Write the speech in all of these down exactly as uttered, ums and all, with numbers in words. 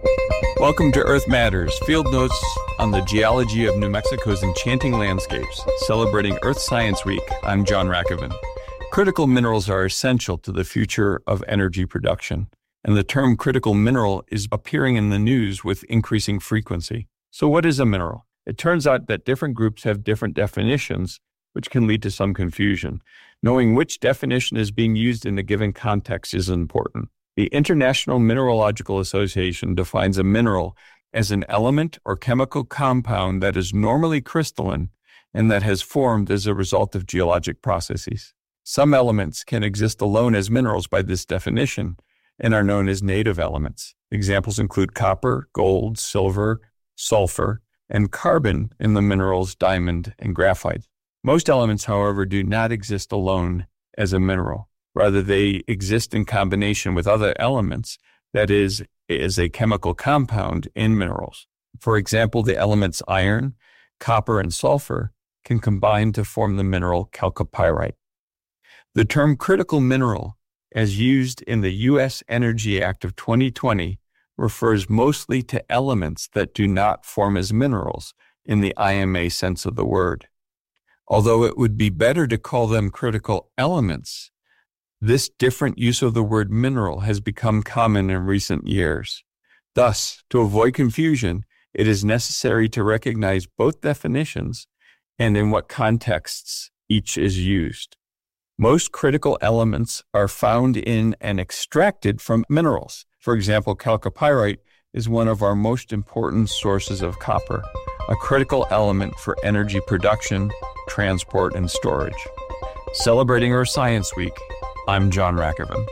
Welcome to Earth Matters, field notes on the geology of New Mexico's enchanting landscapes, celebrating Earth Science Week. I'm John Rackovan. Critical minerals are essential to the future of energy production, and the term critical mineral is appearing in the news with increasing frequency. So what is a mineral? It turns out that different groups have different definitions, which can lead to some confusion. Knowing which definition is being used in a given context is important. The International Mineralogical Association defines a mineral as an element or chemical compound that is normally crystalline and that has formed as a result of geologic processes. Some elements can exist alone as minerals by this definition and are known as native elements. Examples include copper, gold, silver, sulfur, and carbon in the minerals diamond and graphite. Most elements, however, do not exist alone as a mineral. Rather, they exist in combination with other elements, that is, as a chemical compound in minerals. For example, the elements iron, copper, and sulfur can combine to form the mineral chalcopyrite. The term critical mineral, as used in the U S Energy Act of twenty twenty, refers mostly to elements that do not form as minerals in the I M A sense of the word. Although it would be better to call them critical elements, this different use of the word mineral has become common in recent years. Thus, to avoid confusion, it is necessary to recognize both definitions and in what contexts each is used. Most critical elements are found in and extracted from minerals. For example, chalcopyrite is one of our most important sources of copper, a critical element for energy production, transport, and storage. Celebrating Earth Science Week, I'm John Rackovan.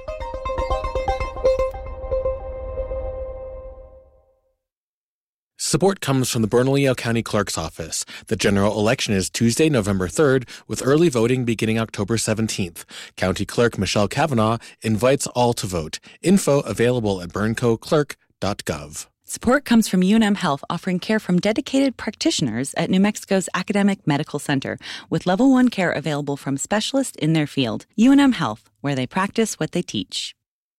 Support comes from the Bernalillo County Clerk's Office. The general election is Tuesday, November third, with early voting beginning October seventeenth. County Clerk Michelle Kavanaugh invites all to vote. Info available at bernco clerk dot gov. Support comes from U N M Health, offering care from dedicated practitioners at New Mexico's Academic Medical Center, with level one care available from specialists in their field. U N M Health, where they practice what they teach.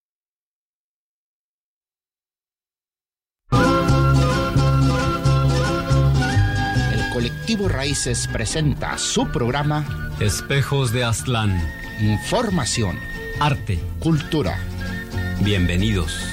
El Colectivo Raíces presenta su programa Espejos de Aztlán. Información, Arte. Cultura. Bienvenidos.